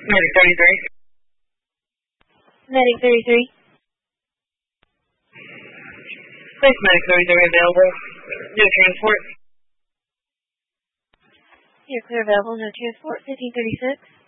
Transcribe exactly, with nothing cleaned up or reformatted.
Medic thirty-three. Medic thirty-three. Place Medic thirty-three available. Do transport. You're clear available, no transport, fifteen thirty-six.